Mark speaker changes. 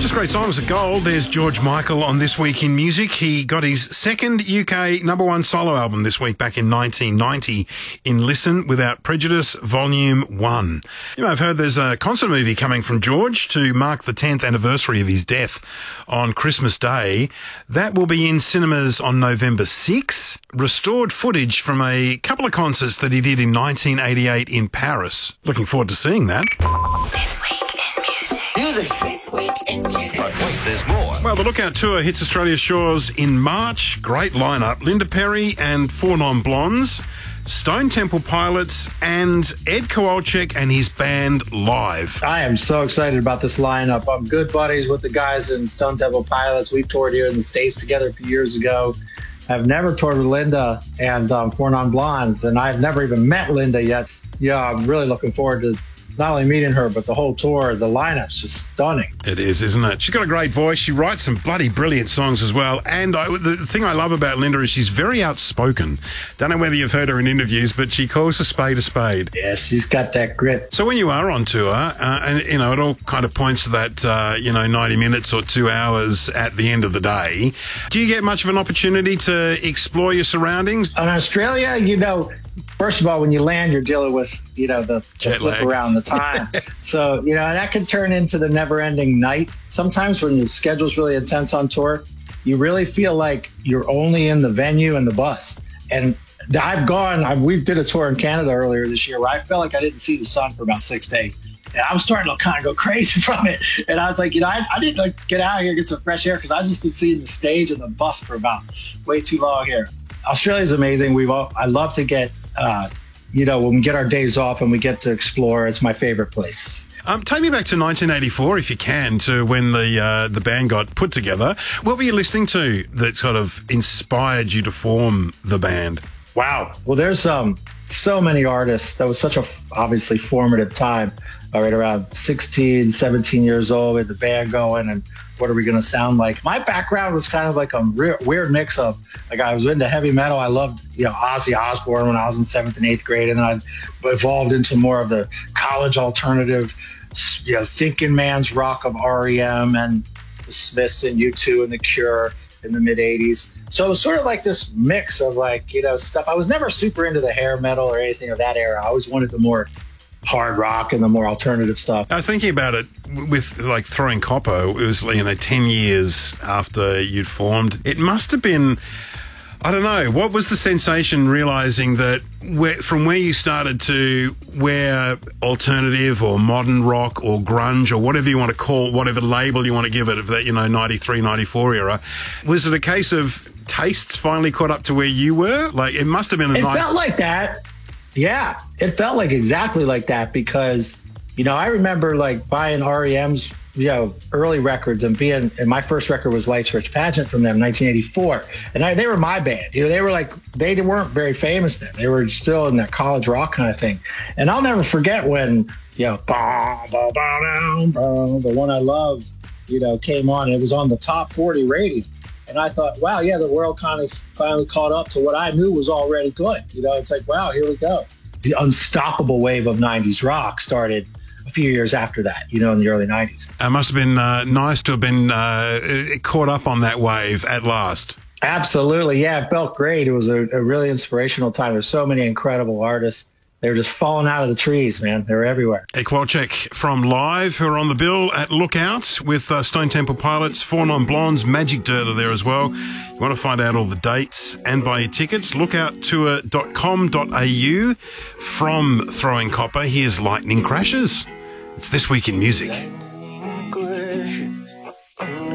Speaker 1: Just great songs of gold. There's George Michael on This Week in Music. He got his second UK number one solo album this week back in 1990 in Listen Without Prejudice Volume 1. You may have heard there's a concert movie coming from George to mark the 10th anniversary of his death on Christmas Day. That will be in cinemas on November 6. Restored footage from a couple of concerts that he did in 1988 in Paris. Looking forward to seeing that.
Speaker 2: This Week in Music. This Week in Music.
Speaker 3: Right, wait, there's more.
Speaker 1: Well, the Lookout Tour hits Australia's shores in March. Great lineup. Linda Perry and Four Non Blondes, Stone Temple Pilots, and Ed Kowalczyk and his band live.
Speaker 4: I am so excited about this lineup. I'm good buddies with the guys in Stone Temple Pilots. We toured here in the States together a few years ago. I've never toured with Linda and Four Non Blondes, and I've never even met Linda yet. Yeah, I'm really looking forward to not only meeting her, but the whole tour. The lineup's just stunning.
Speaker 1: It is, isn't it? She's got a great voice. She writes some bloody brilliant songs as well. And the thing I love about Linda is she's very outspoken. Don't know whether you've heard her in interviews, but she calls a spade a spade.
Speaker 4: Yeah, she's got that grit.
Speaker 1: So when you are on tour, and, you know, it all kind of points to that, 90 minutes or 2 hours at the end of the day, do you get much of an opportunity to explore your surroundings?
Speaker 4: In Australia, first of all, when you land, you're dealing with, the
Speaker 1: Jet
Speaker 4: flip
Speaker 1: lag.
Speaker 4: around the time. So, and that can turn into the never-ending night. Sometimes when the schedule's really intense on tour, you really feel like you're only in the venue and the bus. And we did a tour in Canada earlier this year where I felt like I didn't see the sun for about 6 days. And I was starting to kind of go crazy from it. And I was like, I didn't get out here and get some fresh air because I've just been seeing the stage and the bus for about way too long here. Australia's amazing. I love to get, when we get our days off and we get to explore. It's my favorite place.
Speaker 1: Take me back to 1984, if you can, to when the band got put together. What were you listening to that sort of inspired you to form the band?
Speaker 4: Wow. Well, there's so many artists. That was such a obviously formative time. Right around 16, 17 years old with the band going, and what are we going to sound like? My background was kind of like a weird mix of, I was into heavy metal. I loved, Ozzy Osbourne when I was in 7th and 8th grade, and then I evolved into more of the college alternative, thinking man's rock of REM and the Smiths and U2 and The Cure in the mid-'80s. So it was sort of like this mix of stuff. I was never super into the hair metal or anything of that era. I always wanted the more hard rock and the more alternative stuff.
Speaker 1: I was thinking about it with Throwing Copper. It was 10 years after you'd formed. It must have been, I don't know, what was the sensation realizing that from where you started to where alternative or modern rock or grunge or whatever you want to call, whatever label you want to give it, of that 93, 94 era, was it a case of tastes finally caught up to where you were? It must have been
Speaker 4: It felt like that. Yeah, it felt like exactly like that because, I remember buying REM's, early records and my first record was Life's Rich Pageant from them, 1984. And they were my band. They were they weren't very famous then. They were still in that college rock kind of thing. And I'll never forget when, the one I loved, came on and it was on the top 40 rating. And I thought, wow, the world kind of finally caught up to what I knew was already good. It's like, wow, here we go. The unstoppable wave of 90s rock started a few years after that, in the early 90s.
Speaker 1: It must have been nice to have been caught up on that wave at last.
Speaker 4: Absolutely. Yeah, it felt great. It was a really inspirational time. There's so many incredible artists. They were just falling out of the trees, man. They were everywhere.
Speaker 1: Ed Kowalczyk from Live, who are on the bill at Lookout with Stone Temple Pilots, Four Non Blondes, Magic Dirt are there as well. You want to find out all the dates and buy your tickets, lookouttour.com.au. From Throwing Copper, here's Lightning Crashes. It's This Week in Music.
Speaker 2: Lightning crashes.